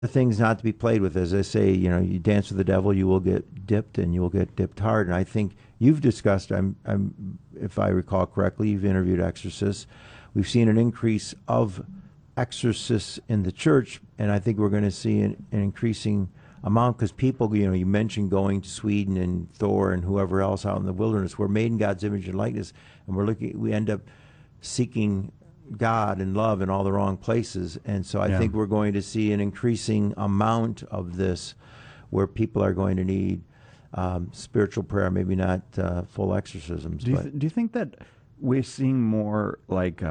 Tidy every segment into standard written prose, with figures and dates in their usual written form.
the things not to be played with. As I say, you dance with the devil, you will get dipped, and you will get dipped hard. And I think you've discussed. If I recall correctly, you've interviewed exorcists. We've seen an increase of exorcists in the church, and I think we're going to see an increasing amount because people, you mentioned going to Sweden and Thor and whoever else out in the wilderness. We're made in God's image and likeness, and we end up seeking God and love in all the wrong places. And so I think we're going to see an increasing amount of this where people are going to need spiritual prayer, maybe not full exorcisms. Do you think that we're seeing more like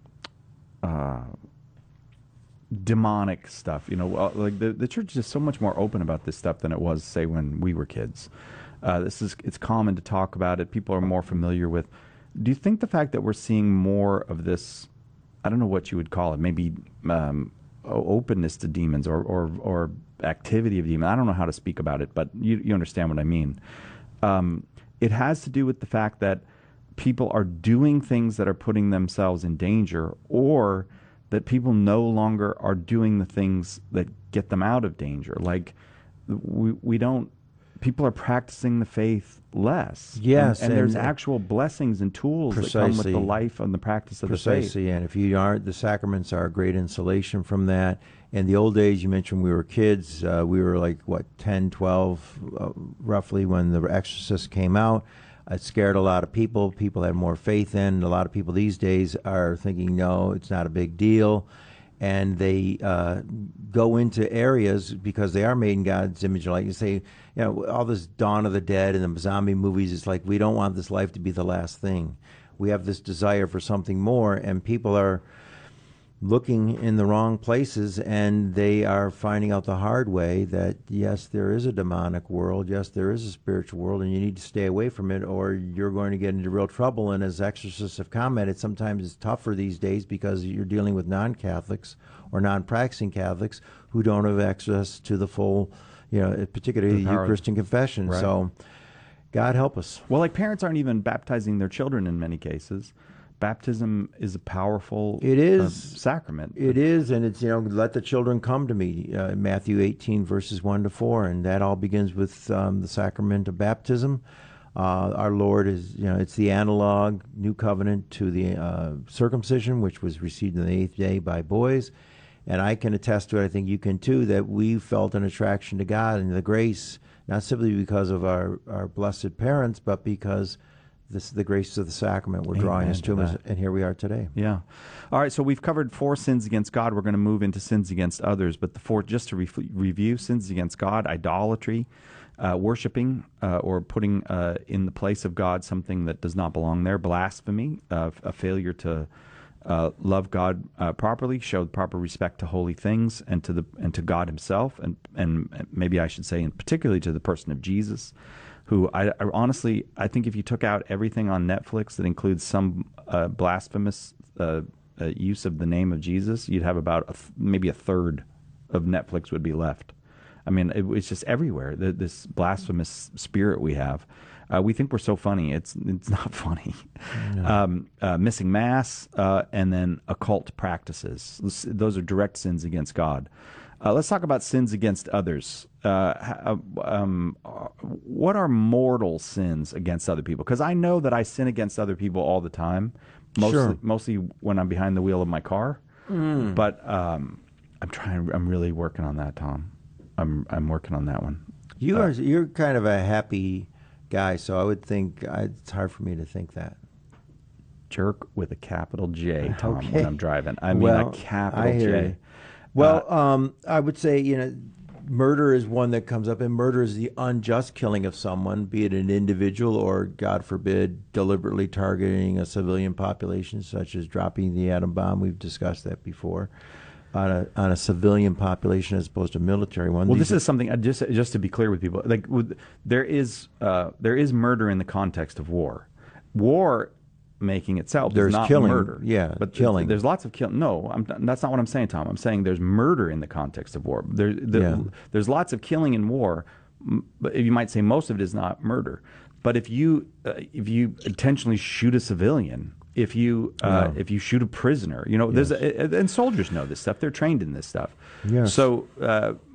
demonic stuff? Like the church is so much more open about this stuff than it was, say, when we were kids. It's common to talk about it. People are more familiar with. Do you think the fact that we're seeing more of this, I don't know what you would call it, maybe openness to demons or activity of demons. I don't know how to speak about it, but you understand what I mean. It has to do with the fact that people are doing things that are putting themselves in danger, or that people no longer are doing the things that get them out of danger. Like we don't. People are practicing the faith less. Yes, and there's actual blessings and tools that come with the life and the practice of the faith. Precisely, and if you aren't, the sacraments are a great insulation from that. In the old days, you mentioned we were kids. We were like, 10, 12, roughly, when The Exorcist came out. It scared a lot of people. People had more faith in. A lot of people these days are thinking, no, it's not a big deal. And they go into areas because they are made in God's image. Like you say, all this Dawn of the Dead and the zombie movies, it's like we don't want this life to be the last thing. We have this desire for something more, and people are looking in the wrong places, and they are finding out the hard way that, yes, there is a demonic world, yes, there is a spiritual world, and you need to stay away from it or you're going to get into real trouble. And as exorcists have commented, sometimes it's tougher these days because you're dealing with non-Catholics or non-practicing Catholics who don't have access to the full, particularly the Eucharistic confession. Right. So God help us. Well, like parents aren't even baptizing their children in many cases. Baptism is a powerful sacrament. It is, and it's, let the children come to me, Matthew 18, verses 1-4, and that all begins with the sacrament of baptism. Our Lord is, it's the analog, new covenant to the circumcision, which was received on the 8th day by boys. And I can attest to it, I think you can too, that we felt an attraction to God and the grace, not simply because of our blessed parents, but because this is the grace of the sacrament. We're drawing us to him, and here we are today. Yeah. All right, so we've covered 4 sins against God. We're going to move into sins against others. But the 4, just to review, sins against God: idolatry, worshiping or putting in the place of God something that does not belong there; blasphemy, a failure to love God properly, show proper respect to holy things and to God Himself, and maybe I should say, and particularly to the person of Jesus, who I honestly, I think if you took out everything on Netflix that includes some blasphemous use of the name of Jesus, you'd have about maybe a third of Netflix would be left. I mean, it's just everywhere, this blasphemous spirit we have. We think we're so funny. It's not funny. No. Missing Mass and then occult practices. Those are direct sins against God. Let's talk about sins against others. What are mortal sins against other people? Because I know that I sin against other people all the time, mostly when I'm behind the wheel of my car. But I'm really working on that, Tom. I'm working on that one. You're kind of a happy guy, so I would think it's hard for me to think that. Jerk with a capital J, Tom, when I'm driving. I mean, a capital J. Well, I would say, murder is one that comes up, and murder is the unjust killing of someone, be it an individual or, God forbid, deliberately targeting a civilian population, such as dropping the atom bomb. We've discussed that before. On a civilian population as opposed to a military one. Well, this is something, just to be clear with people, like there is murder in the context of war. War making itself is not killing, murder. Yeah, but killing. There's lots of killing. No, that's not what I'm saying, Tom. I'm saying there's murder in the context of war. There's lots of killing in war, but you might say most of it is not murder. But if you intentionally shoot a civilian if you shoot a prisoner, there's and soldiers know this stuff. They're trained in this stuff. Yes. So